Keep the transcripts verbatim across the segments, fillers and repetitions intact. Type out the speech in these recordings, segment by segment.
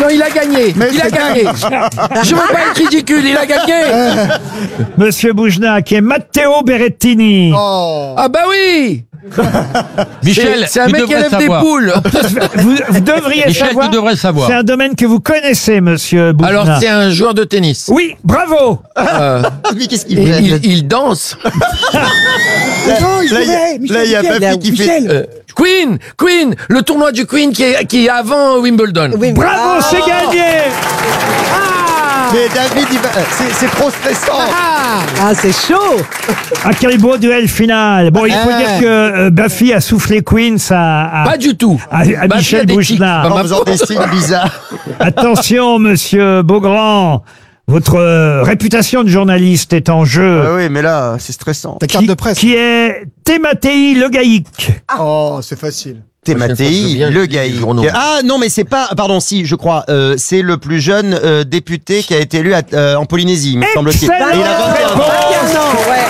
il a gagné. Mais il a c'est gagné. Je veux pas être ridicule, il a gagné. Monsieur Boujna, qui est Matteo Berrettini. Oh. Ah bah oui. Michel, C'est un tu mec qui devrais élève des savoir. poules. Vous, vous devriez Michel, savoir. tu devrais savoir. C'est un domaine que vous connaissez, monsieur Boujna. Alors c'est un joueur de tennis. Oui, bravo. Euh, Mais qu'est-ce qu'il il, fait il- il danse. Là, il y a- là, il y a Bafi qui fait. Euh, Queen, Queen, le tournoi du Queen qui est, qui est avant Wimbledon. Bravo, c'est gagné. Mais David, il va- c'est c'est trop stressant. Ah, c'est chaud. Ah, quel beau duel final. Bon, il faut Ah. dire que euh, Buffy a soufflé Queen, ça a... Pas du tout. à, à Bah, il y a Michel des Boujna. tics. En faisant des signes bizarres. Attention, monsieur Beaugrand. Votre euh, réputation de journaliste est en jeu. Ah oui, mais là, c'est stressant. Ta carte de presse. Qui est Thématéi Le Gaïc. Oh, c'est facile. T'es Prochaine fois, je Mattei, viens, le je dis gars. les journaux. Ah non, mais c'est pas. Pardon, si, je crois. euh, c'est le plus jeune euh, député qui a été élu à- euh, en Polynésie, me semble-t-il. Et Excellent il a vingt et un ans. Non, ouais.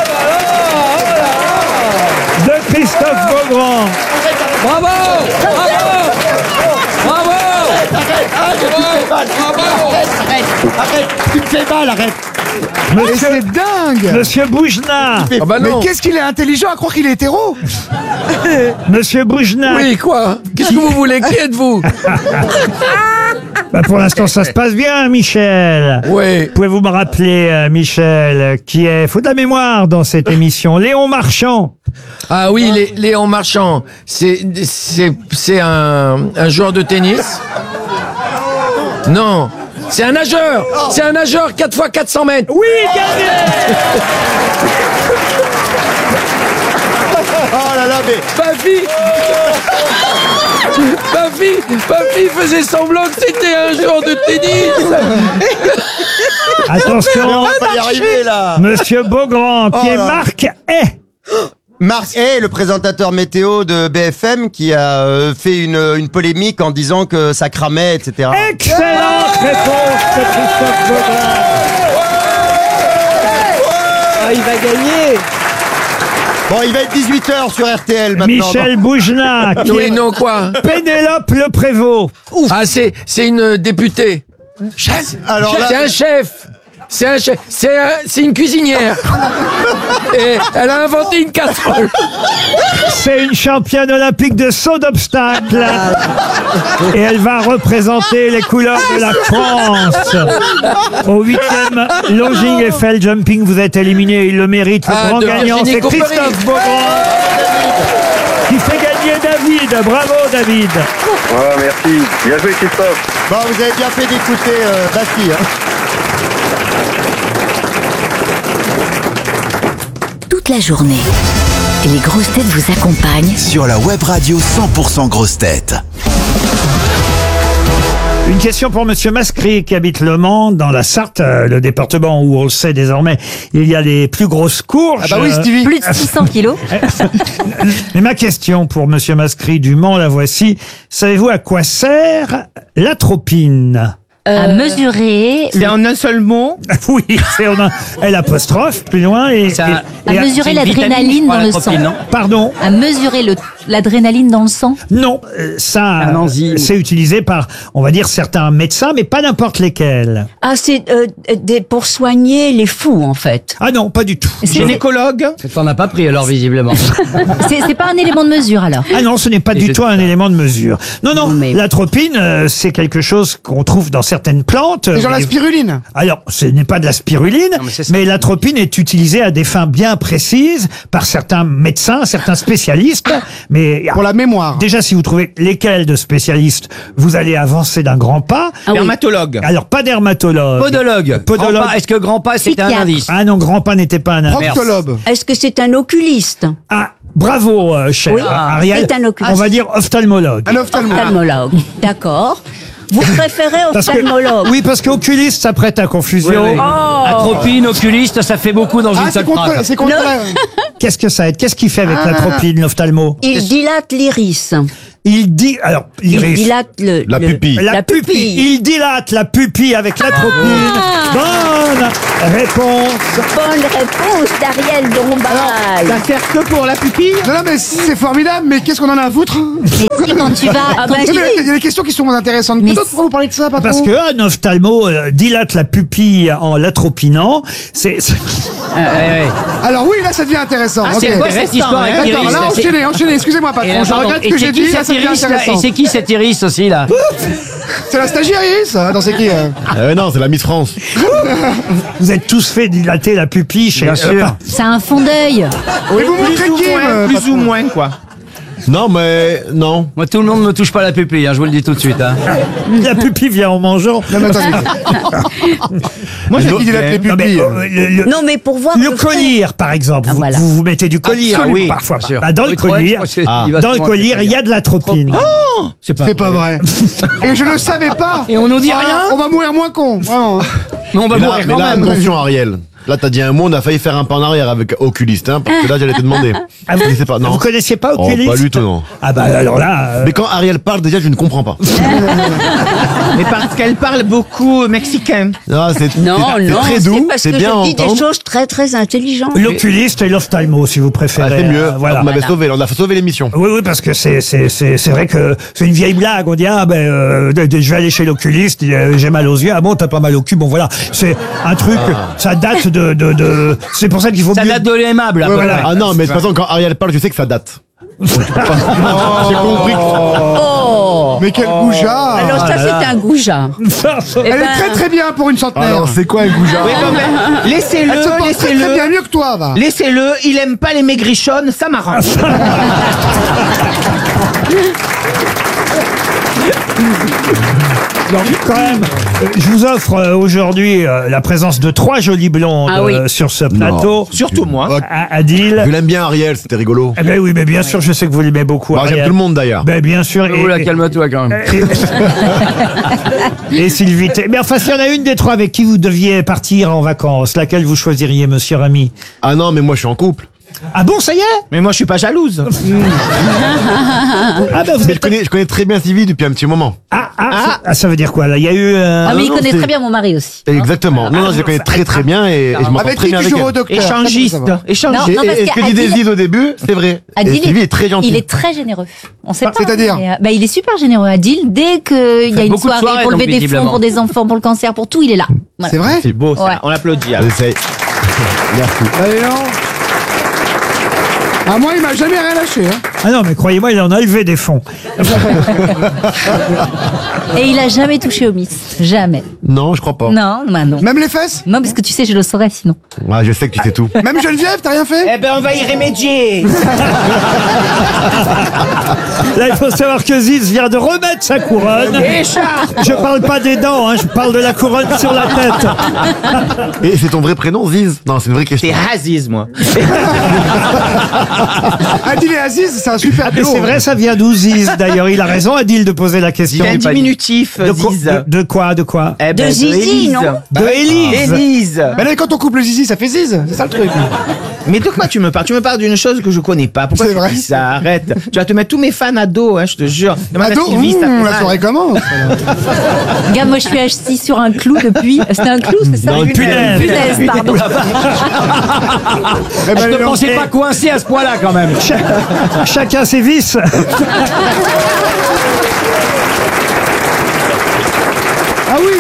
De Christophe Beaugrand. Bravo, bravo, bravo. Arrête, tu me fais mal, arrête. Mais Monsieur, c'est dingue. monsieur Boujna. Ah bah Mais non. qu'est-ce qu'il est intelligent à croire qu'il est hétéro. Monsieur Boujna. Oui, quoi? Qu'est-ce que vous voulez? Qui êtes-vous? Bah, pour l'instant, ça se passe bien, Michel. Oui. Pouvez-vous me rappeler, euh, Michel, qui est, faut de la mémoire dans cette émission, Léon Marchand. Ah oui, Lé- Léon Marchand. C'est, c'est, c'est un, un joueur de tennis. Non. C'est un nageur. C'est un nageur quatre fois quatre cents mètres. Oui, gagné. Oh là là, mais. Bafi Bafi Bafi faisait semblant que c'était un joueur de tennis. Attention, On va pas y arriver là. monsieur Beaugrand, qui Oh est là. Marc Hay. Marc Hay, le présentateur météo de B F M, qui a euh, fait une, une polémique en disant que ça cramait, et cetera. Excellente réponse de Christophe Beaugrand. Ah, il va gagner. Bon, il va être dix-huit heures sur R T L maintenant. Michel Boujna, qui Oui, est non, quoi? Pénélope Le Prévost. Ah, c'est, c'est une députée. Chef. Alors là- C'est un chef. C'est un chef. C'est un- c'est une cuisinière. Et elle a inventé une casserole. C'est une championne olympique de saut d'obstacle. Et elle va représenter les couleurs de la France. Au huitième Longing Eiffel Jumping, vous êtes éliminé. Il le mérite. Le Ah, grand de gagnant, Virginie c'est Couperi. Christophe Beaugrand. Qui fait gagner David. Bravo, David. Ah, merci. Bien joué, Christophe. Bon, vous avez bien fait d'écouter euh, Bafi, hein. Toute la journée, les grosses têtes vous accompagnent Sur la web radio cent pour cent grosses têtes. Une question pour monsieur Mascry qui habite Le Mans, dans la Sarthe, euh, le département où on le sait désormais, il y a les plus grosses courges. Ah bah oui, Stevie. plus de six cents kilos. Mais ma question pour monsieur Mascry du Mans, la voici. Savez-vous à quoi sert l'atropine? À mesurer, C'est en un seul mot. Oui, c'est on a L apostrophe plus loin et, Ça- et- et- à mesurer l'adrénaline dans le sang. Pardon. À mesurer le- l'adrénaline dans le sang. Non, euh, ça, Un enzyme. euh, c'est utilisé par, on va dire, certains médecins, mais pas n'importe lesquels. Ah, c'est euh, des, pour soigner les fous, en fait. Ah non, pas du tout. C'est- Gynécologue. T'en as pas pris alors, visiblement. C'est c'est pas un élément de mesure alors. Ah non, ce n'est pas Et du je- tout un élément de mesure. Non, non, Mais- l'atropine, euh, c'est quelque chose qu'on trouve dans certaines plantes. C'est genre la Mais- spiruline. Alors, ce n'est pas de la spiruline, mais c'est ça. mais l'atropine est utilisée à des fins bien précises par certains médecins, certains spécialistes. Mais Pour la mémoire. déjà, si vous trouvez lesquels de spécialistes, vous allez avancer d'un grand pas. Ah oui. Dermatologue. Alors, pas dermatologue. Podologue. Podologue. Grand pas. Est-ce que grand pas c'était un Psychiatre. indice? Ah non, grand pas n'était pas un indice. Proctologue. Est-ce que c'est un oculiste? Ah, bravo, euh, cher Oui, Ariel. c'est un oculiste. On va dire ophtalmologue. Un ophtalmo. Ophtalmologue. D'accord. Vous préférez Parce que- ophtalmologue? oui, parce qu'oculiste, ça prête à confusion. Oui, oui. Oh. Atropine, oculiste, ça fait beaucoup dans Ah, une c'est seule contre, phrase. c'est contre Non. la- Qu'est-ce que ça aide? Qu'est-ce qu'il fait avec Ah. l'atropine, l'ophtalmo? Il dilate l'iris. Il dit, alors, Il Iris. dilate le, La le- pupille. La, La pupille. pupille. Il dilate la pupille avec l'atropine. Ah. Bonne réponse. Bonne réponse d'Ariel Dombal. Ça sert que pour la pupille? Non, non, mais c'est formidable, mais qu'est-ce qu'on en a à foutre? Mais si, quand tu vas... Ah bah, Non, si. mais Il y a des questions qui sont intéressantes. Mais Peut-être pourquoi vous parlez de ça, patron? Parce que un ophtalmo euh, dilate la pupille en l'atropinant. C'est, c'est- Alors oui, là, ça devient intéressant. Ah, Ok. c'est quoi cette histoire avec D'accord, Iris là, là, c'est- enchaînez, enchaînez. Excusez-moi, Et patron. là, Je pardon, regrette et ce que c'est j'ai qui dit, là, cette ça devient Iris, là Et intéressant. c'est qui cette Iris aussi là? C'est la stagiaire, Iris? Attends, c'est qui euh Euh, non, c'est la Miss France. vous êtes tous fait dilater la pupille chez. Bien sûr. C'est un fond d'œil. Et vous montrez qui, euh, Plus patron ou moins, quoi. Non, mais non. Moi, tout le monde ne touche pas la pupille, hein, je vous le dis tout de suite. Hein. La pupille vient en mangeant. Non, mais attendez. Moi, j'ai qui dilate les Non, mais, pupilles. euh, le, le- Non, mais pour voir... le fond. collier, par exemple. Ah, vous, voilà. vous vous mettez du collier. Absolument. oui, parfois. Bien sûr. Bah, dans le Oui, toi, collier, je crois que Ah. il va dans le se collier, montrer. il y a de l'atropine. C'est pas, C'est pas vrai. Et je ne savais pas. Et on nous dit Ah, rien. On va mourir moins con. Vraiment. Mais on va Mais là, mourir mais quand là, même. attention, Ariel. Là, t'as dit un mot, on a failli faire un pas en arrière avec Oculiste, hein, parce que là, j'allais te demander. Ah, vous, Je sais pas, non. vous connaissiez pas Oh, Oculiste? pas du tout, non. Ah bah alors là... euh, Mais quand Ariel parle, déjà, je ne comprends pas. Mais parce qu'elle parle beaucoup mexicain. Non, c'est Non, c'est- c'est non, très c'est doux, parce c'est que bien à je dis des entendre. choses très très intelligentes. L'oculiste et l'ophtalmo, si vous Ah, préférez. c'est mieux. Euh, voilà. On m'avait sauvé, on a sauvé l'émission. Oui, oui, parce que c'est c'est c'est c'est vrai que c'est une vieille blague. On dit ah ben euh, de- de- je vais aller chez l'oculiste, euh, j'ai mal aux yeux. Ah bon, t'as pas mal au cul. Bon voilà, c'est un truc. Ça date de de, de c'est pour ça qu'il faut Ça mieux. date de l'aimable, à peu voilà. près. Ah non, mais de toute façon, quand Ariel parle, je sais que ça date. J'ai compris. Oh. Mais quel goujat. Alors ça, c'est un goujat. Eh Elle ben, est très très bien pour une centenaire. Alors, c'est quoi un goujat Oui, non, mais Elle se laissez-le, porte très très bien laissez-le. mieux que toi, va. Laissez-le, il aime pas les maigrichonnes, ça m'arrange. Donc, quand même, euh, je vous offre euh, aujourd'hui euh, la présence de trois jolies blondes Ah oui. euh, sur ce plateau. Surtout moi. À Adil. Je l'aime bien, Ariel, c'était rigolo. Eh ben oui, mais bien sûr, je sais que vous l'aimez beaucoup. Bah, j'aime Ariel. tout le monde d'ailleurs. Ben bien sûr. Oh là, calme-toi quand même. Et, et Sylvie. T- Mais enfin, s'il y en a une des trois avec qui vous deviez partir en vacances, laquelle vous choisiriez, monsieur Rami? Ah non, mais moi, je suis en couple. Ah bon, ça y est? Mais moi, je suis pas jalouse. Ah ben vous Mais je êtes... connais, je connais très bien Sylvie depuis un petit moment. Ah, ah, ça- ah, ça veut dire quoi là? Il y a eu. euh, Ah mais il non, connaît c'est- très bien mon mari aussi. Exactement. Non, non, je la connais très très bien et, et je m'entends Avec très qui bien tu avec joues au elle. docteur? Échangiste. Ça, ça va. Échangiste. Non, Et, non, parce et ce que qu'Adil- dit Désise au début, c'est vrai. Adil, et Sylvie est très gentille. il est très généreux. On sait pas. C'est-à-dire mais, euh, bah, il est super généreux, Adil. Dès qu'il y a une beaucoup de soirée soirées, pour lever donc, des fonds visiblement. pour des enfants, pour le cancer, pour tout, il est là. Voilà. C'est vrai? C'est beau, ça. Ouais. On applaudit. On essaye. Merci. Allez, non. Ah, moi, il m'a jamais rien lâché. Hein. Ah non, mais croyez-moi, il en a levé des fonds. Et il a jamais touché au Miss. Jamais. Non, je crois pas. Non, bah non. Même les fesses? Non, parce que tu sais, je le saurais sinon. Ouais, je sais que tu sais tout. Même Geneviève, t'as rien fait? Eh ben, on va y remédier. Là, il faut savoir que Ziz vient de remettre sa couronne. Écharpe. Je parle pas des dents, hein, je parle de la couronne sur la tête. Et c'est ton vrai prénom, Ziz? Non, c'est une vraie question. C'est Aziz, moi. Adil et Aziz, c'est un super Et duo. c'est vrai, ça vient d'où Ziz d'ailleurs. Il a raison, Adil, de poser la question. C'est un diminutif, De quoi, Ziz. de, de quoi, de quoi Eh ben, De Zizi, Élise. non De Élise. Élise. Mais là, quand on coupe le zizi, ça fait ziz. C'est ça le truc. Mais de quoi tu me parles? Tu me parles d'une chose que je connais pas. Pourquoi C'est tu vrai. dis ça? Arrête. Tu vas te mettre tous mes fans à dos, hein, je te jure. Demande à Ado, Sylvie, ça fait mmh, la mal. soirée commence. Regarde, moi je suis assis sur un clou depuis. C'était un clou, c'est ça? Non, une punaise. Punaise, pardon. Eh ben, Je ne allez, non. pensais pas coincé à ce point-là quand même. Chacun ses vices. Ah oui.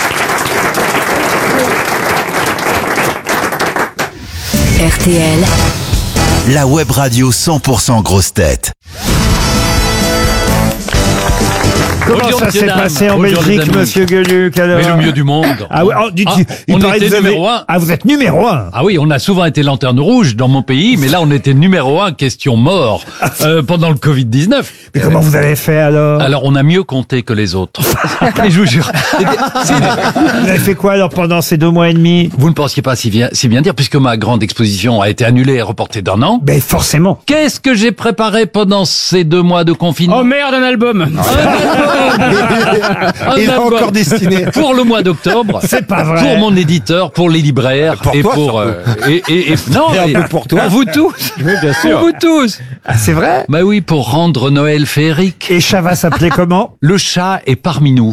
R T L, La web radio cent pour cent grosse tête. Comment Bonjour, ça messieurs, s'est dames. passé en Bonjour, Belgique, les amis. monsieur Gueluc alors Mais le mieux du monde. Ah oui, oh, dites, Ah, il on paraît que était vous avez- numéro un. Ah, vous êtes numéro un. Ah oui, on a souvent été lanterne rouge dans mon pays, mais là on était numéro un, question mort, euh, pendant le covid dix-neuf. Mais comment vous avez fait alors Alors on a mieux compté que les autres. Et je vous jure. c'est- Vous avez fait quoi alors pendant ces deux mois et demi Vous ne pensiez pas si bien, si bien dire, puisque ma grande exposition a été annulée et reportée d'un an. Ben forcément. Qu'est-ce que j'ai préparé pendant ces deux mois de confinement? Oh merde, un album. Un Il a album encore destiné. pour le mois d'octobre. C'est pas vrai. Pour mon éditeur, pour les libraires Pour et toi, pour euh, et, et, et non Et un et peu pour toi. vous tous. Oui, bien Pour sûr. vous tous. Ah, c'est vrai. Bah oui, pour rendre Noël féerique. Et Chava s'appelait comment? Le chat est parmi nous.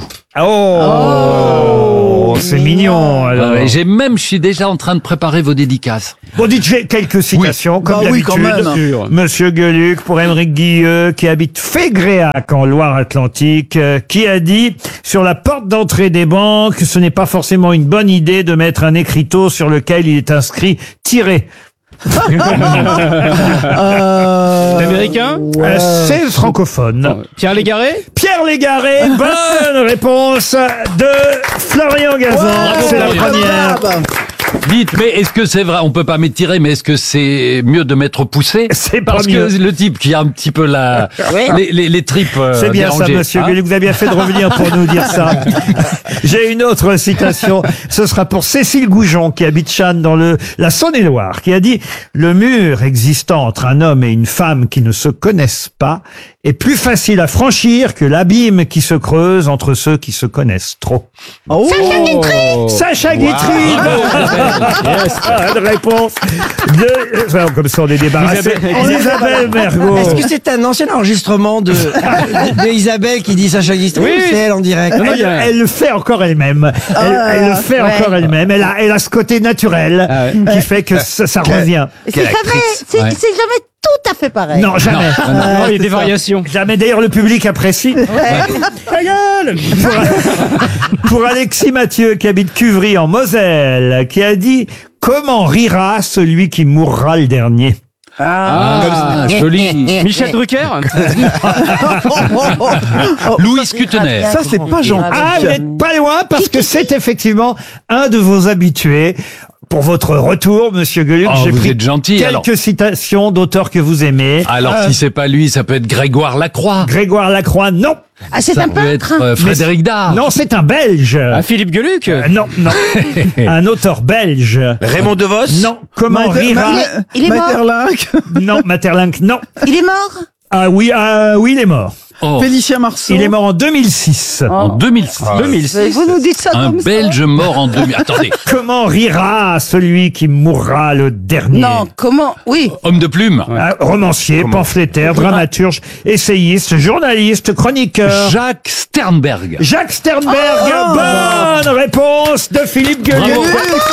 Oh, c'est mignon. Alors. Euh, et j'ai même, je suis déjà en train de préparer vos dédicaces. Bon, dites j'ai quelques citations, comme Bah oui, d'habitude. quand même. Monsieur Gueluc, pour Émeric Guilleux, qui habite Fégréac, en Loire-Atlantique, euh, qui a dit « Sur la porte d'entrée des banques, ce n'est pas forcément une bonne idée de mettre un écriteau sur lequel il est inscrit « Tiré ». L'américain Euh, C'est francophone. Pierre Légaré Pierre Légaré, bonne réponse de Florian Gazan. Bravo, C'est la Florian. première. Dites, mais est-ce que c'est vrai? On peut pas mettre tiré, mais est-ce que c'est mieux de mettre poussé? C'est pas Parce mieux. que le type qui a un petit peu la, les, les, les tripes euh, C'est bien ça, dérangées, monsieur hein. Gueluc. Vous avez bien fait de revenir pour nous dire ça. J'ai une autre citation. Ce sera pour Cécile Goujon, qui habite Channes dans le, la Saône-et-Loire, qui a dit « Le mur existant entre un homme et une femme qui ne se connaissent pas est plus facile à franchir que l'abîme qui se creuse entre ceux qui se connaissent trop. » Sacha Guitry. Sacha Guitry. Bonne réponse de... Enfin, comme ça, on est débarrassé. Isabelle- Isabelle Mergo. Est-ce que c'est un ancien enregistrement de, de, de Isabelle qui dit Sacha Guitry Oui. ou c'est elle en direct? Elle, elle le fait encore elle-même. Elle, elle le fait ouais. encore elle-même. Elle a, elle a ce côté naturel Ah qui fait que ça, ça revient. C'est jamais, c'est Ouais. c'est jamais tout à fait pareil. Non, jamais. Non, il y a des variations. Jamais. D'ailleurs, le public apprécie. Ta gueule pour, pour Alexis Mathieu, qui habite Cuvry en Moselle, qui a dit « Comment rira celui qui mourra le dernier ?» Ah, joli. Michel Drucker Louis Kutener. Ça, c'est pas gentil. Ah, vous n'êtes pas loin parce que c'est effectivement un de vos habitués. Pour votre retour, monsieur Gueluc, Oh, j'ai vous pris êtes gentil, quelques alors. citations d'auteurs que vous aimez. Alors, si c'est pas lui, ça peut être Grégoire Lacroix. Grégoire Lacroix, non. Ah, c'est Ça un peut peintre. être euh, Frédéric Dard. Non, c'est un Belge. Ah, Philippe Gueluc Euh, non, non. Un auteur belge. Raymond DeVos. Non. Comment Mater- rira Il est, il est mort. Maeterlinck. Non, Materlinck, non. Il est mort. Ah oui, ah, oui, il est mort. Oh, Félicien Marceau. Il est mort en deux mille six. en deux mille six. deux mille six. Vous nous dites ça Un comme ça. Belge mort en deux mille. Attendez. Comment rira celui qui mourra le dernier? Non, comment? Oui. Homme de plume. Ah, romancier, pamphlétaire, dramaturge, essayiste, journaliste, chroniqueur. Jacques Sternberg. Jacques Sternberg, bonne réponse de Philippe Gueluc. Bravo.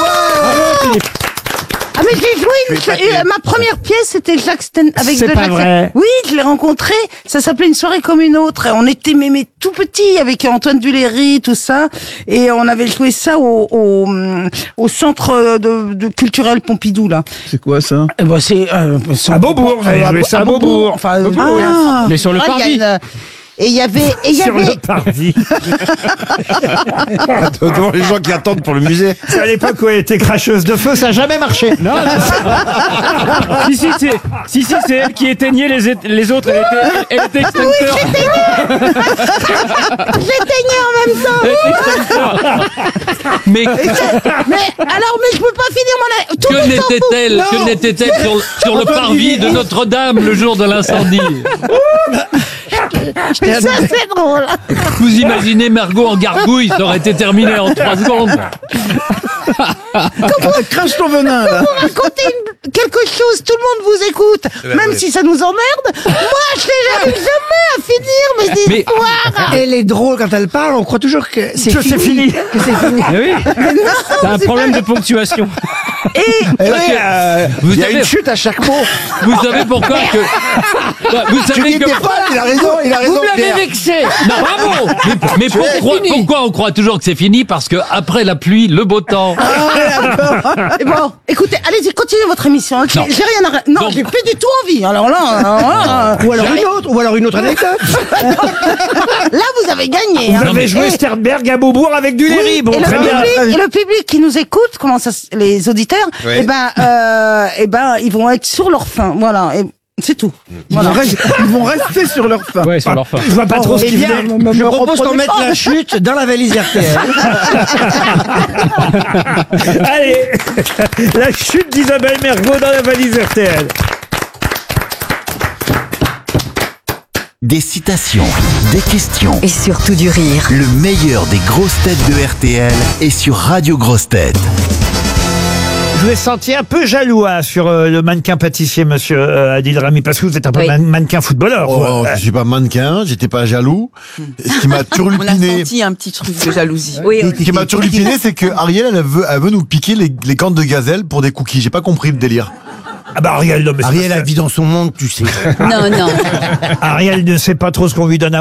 Ah, mais j'ai joué une, euh, ma première pièce, c'était Jacques Sten avec C'est de pas Jacques vrai. Oui, je l'ai rencontré. Ça s'appelait Une soirée comme une autre. Et on était mémés tout petits avec Antoine Duléry, tout ça. Et on avait joué ça au, au, au centre de, de culturel Pompidou, là. C'est quoi ça? Eh ben, c'est, euh, À Beaubourg, vous avez joué ça à Beaubourg. Enfin, Ah. Mais sur le ah, il y a parvis. une- Et il y avait, et il y Sur avait, le parvis. Devant les gens qui attendent pour le musée. C'est à l'époque où elle était cracheuse de feu, ça n'a jamais marché. Non, non. si, si, c'est, si, si, c'est elle qui éteignait les, é- les autres. Elle était, elle était extincteur. j'éteignais en même temps. Mais Mais, alors, mais je peux pas finir mon, a- tout que le monde s'en fout. n'était-elle, Non. que n'était-elle sur, sur le parvis de Notre-Dame le jour de l'incendie? Ça, c'est drôle. Vous imaginez Margot en gargouille, ça aurait été terminé en trois secondes. Crache ton venin, là. Vous racontez une- quelque chose, tout le monde vous écoute, même si ça nous emmerde. Moi, je n'arrive jamais à finir mes Mais- histoires. Elle est drôle quand elle parle, on croit toujours que c'est Que c'est fini. fini. Que c'est fini. Eh oui. Mais non, T'as un c'est problème pas- de ponctuation. Et, Eh oui, euh, Vous il y a savez- une chute à chaque mot. Vous savez pourquoi que... Bah, vous Tu savez dis que... tes phrases, il a raison, il a raison. vous l'avez Pierre. vexé. Non, bravo. Mais, mais pourquoi, pourquoi on croit toujours que c'est fini? Parce que après la pluie, le beau temps. Et bon, écoutez, allez-y, continuez votre émission. hein. J'ai Non. j'ai rien à... ra- Non, Donc- j'ai plus du tout envie. Alors là, alors là, Ou alors une autre, ou alors une autre anecdote. là, vous avez gagné. Vous hein. avez mais- joué Et- Sternberg à Beaubourg avec du Léry. Oui, Bon, et, le très bien. public, et le public qui nous écoute, comment ça, s- les auditeurs, Oui. eh ben, euh, eh ben, ils vont être sur leur faim, voilà. Et c'est tout. Ils vont rester- ils vont rester sur leur fin. Ouais, sur leur fin. Je vois pas trop ce Eh qu'il bien, venait. je propose qu'on mette la chute dans la valise R T L. Allez, la chute d'Isabelle Mergo dans la valise R T L. Des citations, des questions, Et surtout du rire. le meilleur des grosses têtes de R T L est sur Radio Grosses Têtes. Je vous ai senti un peu jaloux hein, sur euh, le mannequin pâtissier, monsieur euh, Adil Rami, parce que vous êtes un peu Oui. man- mannequin footballeur. Oh, quoi. oh, je suis pas mannequin, j'étais pas jaloux. Ce qui m'a On a turlupiné, senti un petit truc de jalousie. Oui, ce qui m'a turlupiné, c'est que Ariel, elle veut, elle veut nous piquer les, les cornes de gazelle pour des cookies. J'ai pas compris le délire. Ah bah Ariel, non, mais c'est Ariel parce a que- vit dans son monde, tu sais. Non, non. Ariel ne sait pas trop ce qu'on lui donne à